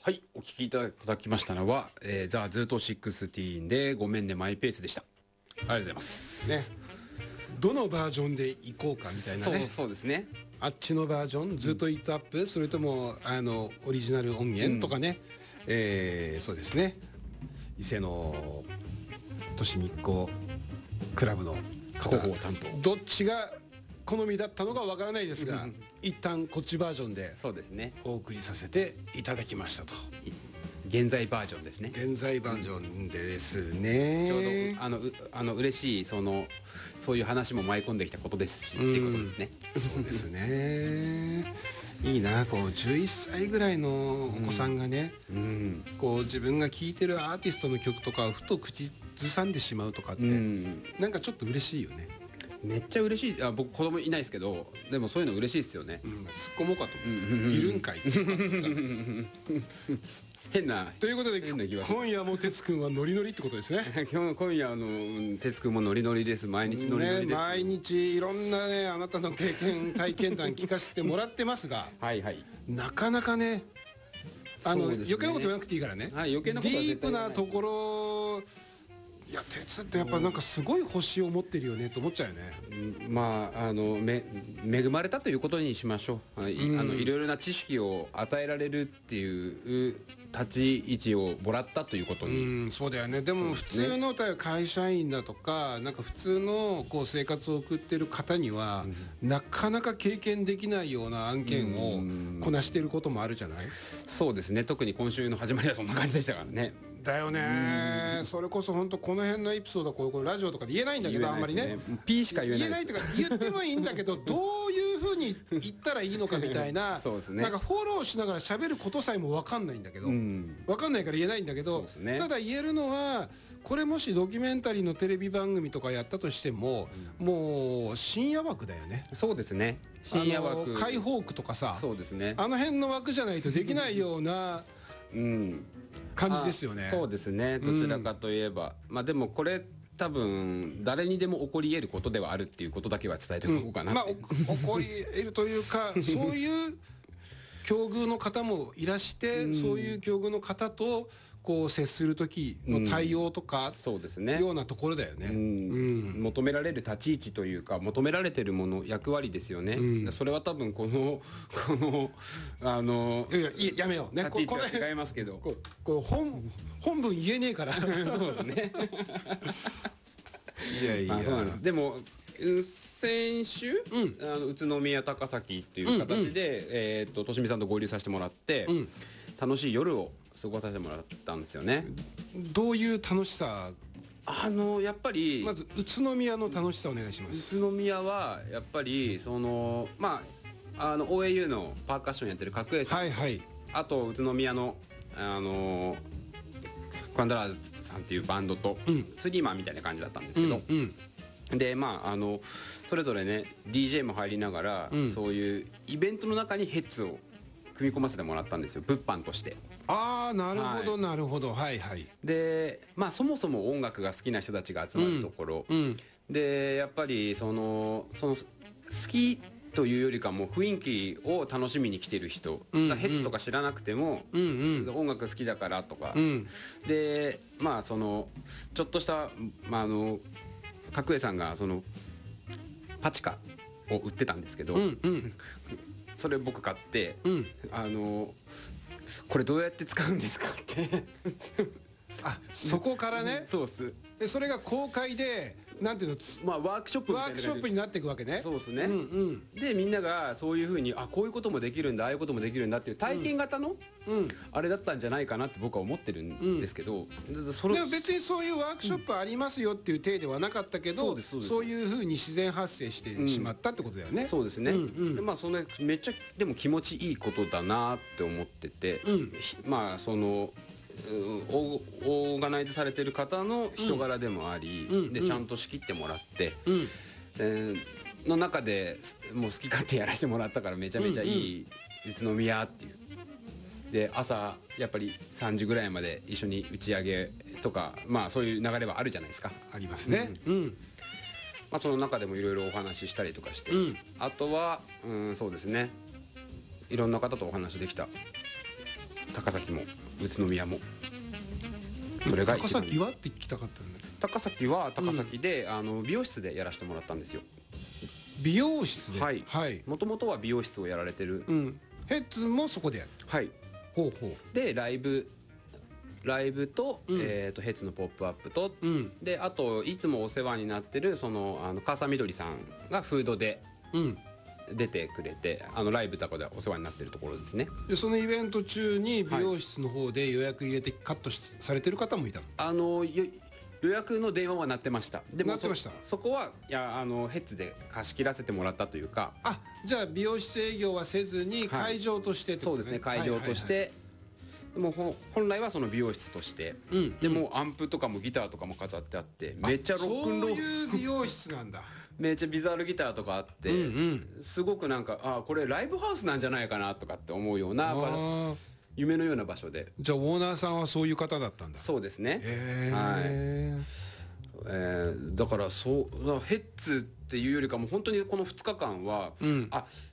はい、お聞きいただきましたのは、ザ・ズート16でごめんねマイペースでした。ありがとうございますね。どのバージョンでいこうかみたいなね。 そうですね。 あっちのバージョン、ずっとイットアップ、それともオリジナル音源とかね、そうですね。伊勢の都市日光クラブの広報担当、 どっちが好みだったのかわからないですが、一旦こっちバージョンでそうですね、 お送りさせていただきましたと。 現在バージョンですね。 現在バージョンですね。 ちょうど嬉しいそういう話も舞い込んできたことですし、っていうことですね。 そうですね。いいな、こう11歳ぐらいのお子さんがね、こう自分が聴いてるアーティストの曲とかをふと口ずさんでしまうとかって、なんかちょっと嬉しいよね。 めっちゃ嬉しい。僕子供いないですけど、でもそういうの嬉しいですよね。 突っ込もうかと思って、いるんかい変な。 ということで今夜も哲くんはノリノリってことですね。 今夜哲くんもノリノリです。毎日ノリノリです。 毎日いろんなね、あなたの経験体験談聞かせてもらってますがはいはい、 なかなかね、余計なこと言わなくていいからね、 はい、余計なことはディープ絶対言わない。 なところ、いや哲ってやっぱなんかすごい星を持ってるよねと思っちゃうよね。 まあ恵まれたということにしましょう。いろいろな知識を与えられるっていう立ち位置をもらったということに。 そうだよね。でも普通の会社員だとか、なんか普通のこう生活を送ってる方には、なかなか経験できないような案件をこなしてることもあるじゃない。 そうですね。特に今週の始まりはそんな感じでしたからね。 だよね。それこそ本当この辺のエピソードこれラジオとかで言えないんだけど、あんまりね P しか言えない。 言えないっていうか、言ってもいいんだけどどういうふうに言ったらいいのかみたいなそうですね、 なんかフォローしながら喋ることさえも分かんないんだけど、分かんないから言えないんだけど、ただ言えるのは、これもしドキュメンタリーのテレビ番組とかやったとしても、もう深夜枠だよね。 そうですね、深夜枠、 解放区とかさ、 そうですね、 あの辺の枠じゃないとできないような感じですよね。 そうですね、どちらかといえば、まあでもこれ多分誰にでも起こり得ることではあるっていうことだけは伝えておこうかなって、 起こり得るというかそういう境遇の方もいらして、そういう境遇の方とこう接する時の対応とか、 そうですね、 ようなところだよね。 求められる立ち位置というか、求められてるもの、役割ですよね。それは多分このやめようね、 立ち位置は違いますけど、 本文言えねえからそうですねいやいや、 でも先週、宇都宮高崎っていう形でとしみさんと合流させてもらって、楽しい夜を過ごさせてもらったんですよね。 どういう楽しさ？ やっぱりまず宇都宮の楽しさお願いします。 宇都宮はやっぱりOAU のパーカッションやってる角栄さん、あと宇都宮のクワンダラーズさんっていうバンドと、ツリーマンみたいな感じだったんですけど、でそれぞれね DJ も入りながら、そういうイベントの中にヘッズを組み込ませてもらったんですよ、物販として。 ああ、なるほどなるほど、はいはい。 でそもそも音楽が好きな人たちが集まるところ、でやっぱりその好きというよりかも雰囲気を楽しみに来てる人がヘッズとか知らなくても、音楽好きだからとか、でちょっとした角栄さんがパチカを売ってたんですけど、それ僕買って、これどうやって使うんですかってそこからね。 そうっす。 でそれが公開でなんていうの、 ワークショップみたいな、 ワークショップになっていくわけね。 そうですね、でみんながそういうふうにこういうこともできるんだ、ああいうこともできるんだっていう体験型の、あれだったんじゃないかなって僕は思ってるんですけど、 でも別にそういうワークショップありますよっていう体ではなかったけど、そういうふうに自然発生してしまったってことだよね。 そうですね。でそれめっちゃでも気持ちいいことだなって思ってて、オーガナイズされてる方の人柄でもあり、でちゃんと仕切ってもらって、の中でもう好き勝手やらせてもらったからめちゃめちゃいい宇都宮っていう。で朝やっぱり3時ぐらいまで一緒に打ち上げとか、そういう流れはあるじゃないですか。 ありますね。 その中でもいろいろお話ししたりとかして、あとはそうですね、いろんな方とお話できた高崎も宇都宮も。それが高崎はって聞きたかったんだけど。 高崎は高崎で、美容室でやらせてもらったんですよ。 美容室で。 はい。もともとは美容室をやられてる。 ヘッズもそこでやる。 はい。 ほうほう。 でライブと、ヘッズのポップアップと、であといつもお世話になってる川沢みどりさんがフードで出てくれて、ライブとかでお世話になってるところですね。 でそのイベント中に美容室の方で予約入れてカットされてる方もいたの？ 予約の電話は鳴ってました。でも鳴ってました。 そこはヘッズで貸し切らせてもらったというか。 じゃあ美容室営業はせずに会場としてってことね。 そうですね、会場として。でも本来はその美容室として、でもアンプとかもギターとかも飾ってあって、めっちゃロックンロール、 そういう美容室なんだ。 めっちゃビザールギターとかあって、すごくなんかこれライブハウスなんじゃないかなとかって思うような夢のような場所で。 じゃあオーナーさんはそういう方だったんだ。 そうですね。だからヘッズっていうよりかも本当にこの2日間は、